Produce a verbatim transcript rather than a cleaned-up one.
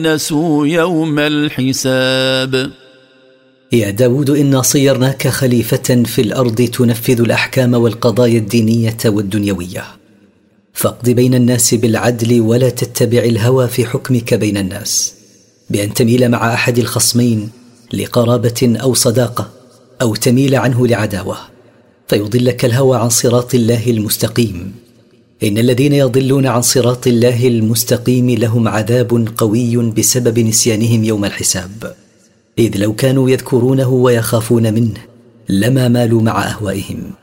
نسوا يوم الحساب. يا داود إنا صيرناك خليفة في الأرض تنفذ الأحكام والقضايا الدينية والدنيوية، فاقض بين الناس بالعدل ولا تتبع الهوى في حكمك بين الناس، بأن تميل مع أحد الخصمين لقرابة أو صداقة، أو تميل عنه لعداوة فيضلك الهوى عن صراط الله المستقيم. إن الذين يضلون عن صراط الله المستقيم لهم عذاب قوي بسبب نسيانهم يوم الحساب، إذ لو كانوا يذكرونه ويخافون منه لما مالوا مع أهوائهم.